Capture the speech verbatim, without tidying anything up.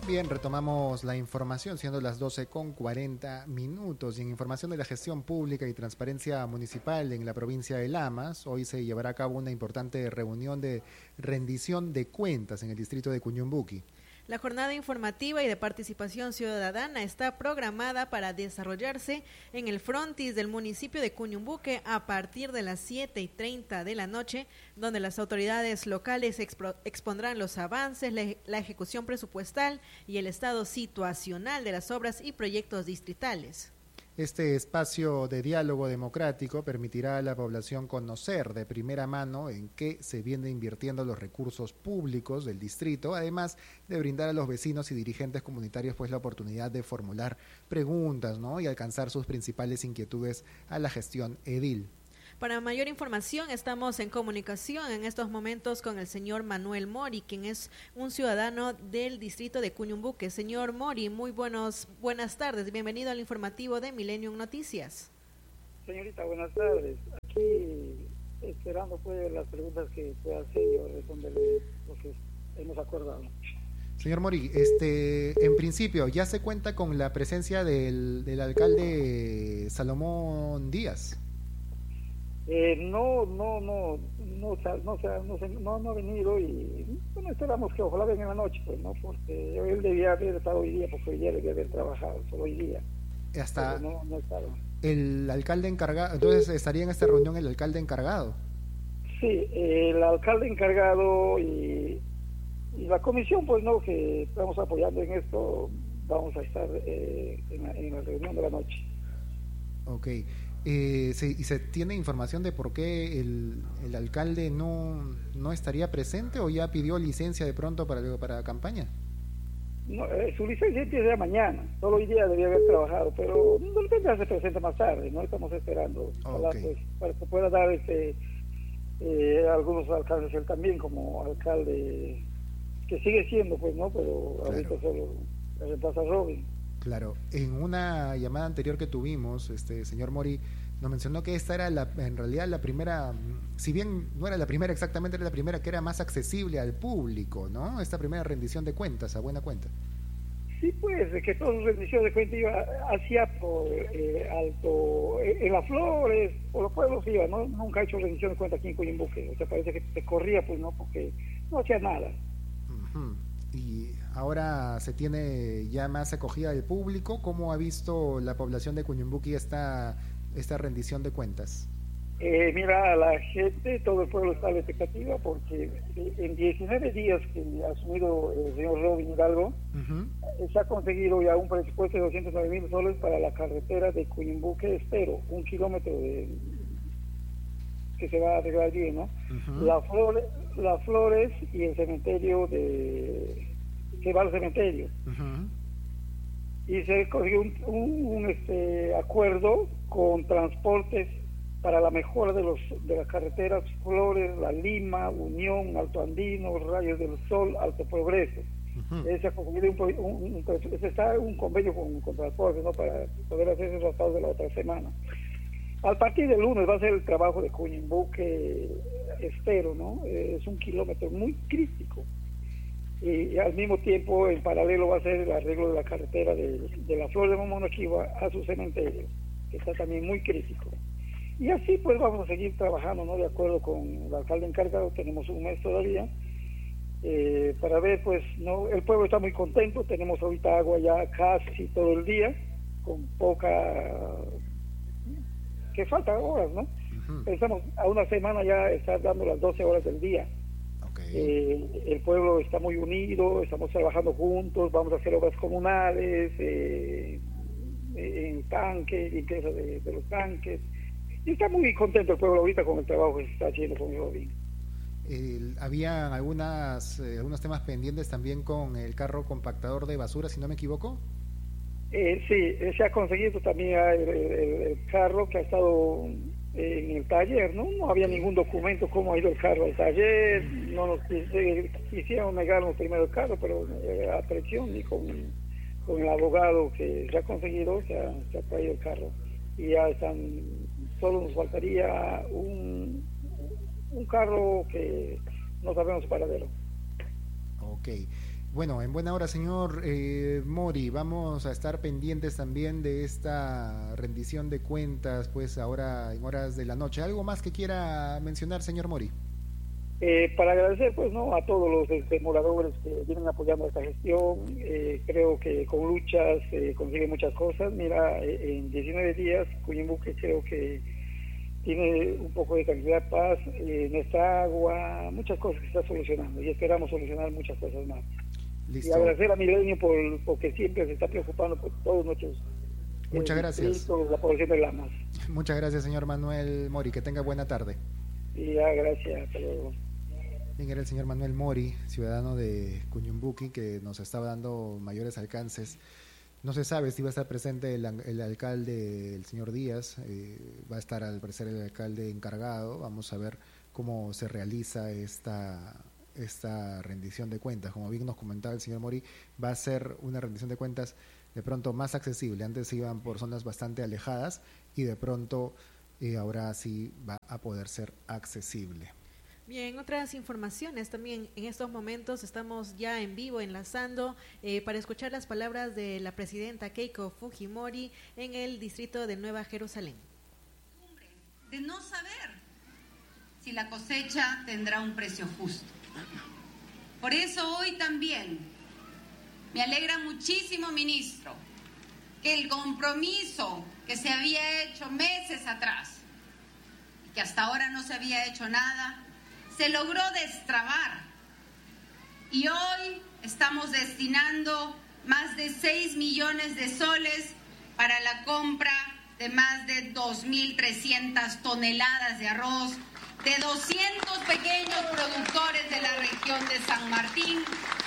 Bien, retomamos la información, siendo las doce con cuarenta minutos. Y en información de la gestión pública y transparencia municipal en la provincia de Lamas, hoy se llevará a cabo una importante reunión de rendición de cuentas en el distrito de Cuñumbuqui. La jornada informativa y de participación ciudadana está programada para desarrollarse en el frontis del municipio de Cuñumbuque a partir de las siete y treinta de la noche, donde las autoridades locales expo expondrán los avances, la, la ejecución presupuestal y el estado situacional de las obras y proyectos distritales. Este espacio de diálogo democrático permitirá a la población conocer de primera mano en qué se viene invirtiendo los recursos públicos del distrito, además de brindar a los vecinos y dirigentes comunitarios pues la oportunidad de formular preguntas, ¿no?, y alcanzar sus principales inquietudes a la gestión edil. Para mayor información estamos en comunicación en estos momentos con el señor Manuel Mori, quien es un ciudadano del distrito de Cuñumbuque. Señor Mori, muy buenos, buenas tardes, bienvenido al informativo de Millennium Noticias. Señorita, buenas tardes. Aquí esperando pues las preguntas que pueda hacer y yo responderle lo que hemos acordado. Señor Mori, este, en principio ya se cuenta con la presencia del, del alcalde Salomón Díaz. Eh, no, no, no, no, no, no, no, no, no ha venido y bueno, esperamos que ojalá venga en la noche, pues, ¿no? Porque él debía haber estado hoy día, porque hoy día debía haber trabajado, solo hoy día. Hasta no, no estaba. El alcalde encargado, entonces estaría en esta reunión el alcalde encargado. Sí, el alcalde encargado y, y la comisión, pues, ¿no? Que estamos apoyando en esto, vamos a estar eh, en, la, en la reunión de la noche. Ok. Eh, se, ¿Y se tiene información de por qué el, el alcalde no, no estaría presente o ya pidió licencia de pronto para, para la campaña? No, eh, su licencia empieza mañana, solo hoy día debía haber trabajado, pero no tendrá se presente más tarde, no estamos esperando ojalá, okay. pues, para que pueda dar este eh, algunos alcaldes él también como alcalde, que sigue siendo, pues, no, pero claro, ahorita solo reemplaza a Robin. Claro, en una llamada anterior que tuvimos, este señor Mori nos mencionó que esta era la, en realidad la primera, si bien no era la primera exactamente, era la primera que era más accesible al público, ¿no? Esta primera rendición de cuentas, a buena cuenta. Sí, pues, que toda su rendición de cuentas iba hacia por eh, Alto, eh, en las Flores, por los pueblos iba, ¿no? Nunca ha hecho rendición de cuentas aquí en Cuñumbuque, o sea, parece que se corría, pues, ¿no? Porque no hacía nada. Uh-huh. Y ahora se tiene ya más acogida del público. ¿Cómo ha visto la población de Cuñumbuqui esta, esta rendición de cuentas? Eh, mira, la gente, todo el pueblo está a la expectativa porque en diecinueve días que ha asumido el señor Robin Hidalgo, uh-huh, se ha conseguido ya un presupuesto de doscientos nueve mil soles para la carretera de Cuñumbuque Estero, un kilómetro de que se va a arreglar bien, ¿no? Uh-huh. La Flores, las Flores y el cementerio de que va al cementerio. Uh-huh. Y se consiguió un, un, un este acuerdo con transportes para la mejora de los de las carreteras Flores, La Lima, Unión, Alto Andino, Rayos del Sol, Alto Progreso. Uh-huh. Ese ha conseguido un, un, un, ese está un convenio con, con transportes, ¿no? Para poder hacer esos tratados de la otra semana. Al partir del lunes va a ser el trabajo de Cuñumbuque Estero, ¿no? Es un kilómetro muy crítico. Y al mismo tiempo, en paralelo, va a ser el arreglo de la carretera de, de la Flor de Momonoquiba a su cementerio, que está también muy crítico. Y así, pues, vamos a seguir trabajando, ¿no? De acuerdo con el alcalde encargado, tenemos un mes todavía, eh, para ver, pues, ¿no? El pueblo está muy contento, tenemos ahorita agua ya casi todo el día, con poca... que falta horas, ¿no? Uh-huh. Pensamos a una semana ya estar dando las doce horas del día. Okay. Eh, el pueblo está muy unido, estamos trabajando juntos, vamos a hacer obras comunales, eh, en tanques, limpieza de, de los tanques. Y está muy contento el pueblo ahorita con el trabajo que se está haciendo con el Robin. Eh, había algunas, eh, algunos temas pendientes también con el carro compactador de basura, si no me equivoco. Eh, sí, se ha conseguido también el, el, el carro que ha estado en el taller, ¿no? No había ningún documento cómo ha ido el carro al taller, no nos quisieron negarnos primero el carro, pero eh, a presión y con, con el abogado que se ha conseguido, se ha, se ha traído el carro. Y ya están, solo nos faltaría un, un carro que no sabemos su paradero. Ok. Bueno, en buena hora, señor eh, Mori, vamos a estar pendientes también de esta rendición de cuentas, pues ahora en horas de la noche. ¿Algo más que quiera mencionar, señor Mori? Eh, para agradecer, pues, no, a todos los este, moradores que vienen apoyando esta gestión. Eh, creo que con luchas se eh, consiguen muchas cosas. Mira, eh, en diecinueve días, Cuyumbuque creo que tiene un poco de tranquilidad, paz, eh, nuestra agua, muchas cosas que está solucionando y esperamos solucionar muchas cosas más. Listo. Y agradecer a Milenio por porque siempre se está preocupando por todos nuestros muchas eh, gracias la población de Lamas. Muchas gracias, señor Manuel Mori, que tenga buena tarde. Y ya, gracias, hasta luego. Bien, era el señor Manuel Mori, ciudadano de Cuyumbuqui, que nos estaba dando mayores alcances. No se sabe si va a estar presente el, el alcalde, el señor Díaz, eh, va a estar al parecer el alcalde encargado. Vamos a ver cómo se realiza esta esta rendición de cuentas. Como bien nos comentaba el señor Mori, va a ser una rendición de cuentas de pronto más accesible. Antes iban por zonas bastante alejadas y de pronto eh, ahora sí va a poder ser accesible. Bien, otras informaciones también. En estos momentos estamos ya en vivo enlazando eh, para escuchar las palabras de la presidenta Keiko Fujimori en el distrito de Nueva Jerusalén. De no saber si la cosecha tendrá un precio justo. Por eso hoy también me alegra muchísimo, ministro, que el compromiso que se había hecho meses atrás y que hasta ahora no se había hecho nada, se logró destrabar. Y hoy estamos destinando más de seis millones de soles para la compra de más de dos mil trescientas toneladas de arroz de doscientos pequeños productores de la región de San Martín,